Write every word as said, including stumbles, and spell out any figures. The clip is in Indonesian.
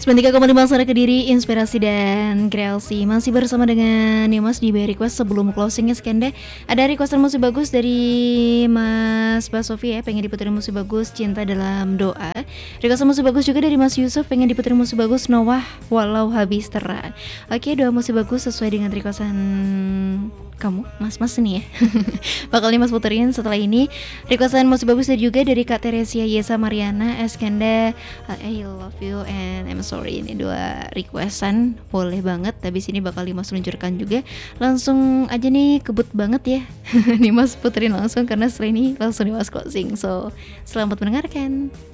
sembilan puluh tiga koma lima Suara Kediri, inspirasi dan kreasi. Masih bersama dengan Nimas di By Request. Sebelum closingnya Skende, ada requestan musik bagus dari Mas Basofi ya, pengen diputerin musik bagus Cinta Dalam Doa. Requestan musik bagus juga dari Mas Yusuf, pengen diputerin musik bagus Noah Walau Habis Terang. Oke, dua musik bagus sesuai dengan requestan kamu, mas-mas ini ya. Bakal Mas puterin setelah ini. Requestan musik bagus juga dari Kak Teresia Yesa Mariana Eskanda, I love you and I'm sorry. Ini dua requestan boleh banget. Habis ini bakal Mas luncurkan juga. Langsung aja nih, kebut banget ya. Nih Mas puterin langsung karena setelah ini langsung Mas closing. So, selamat mendengarkan.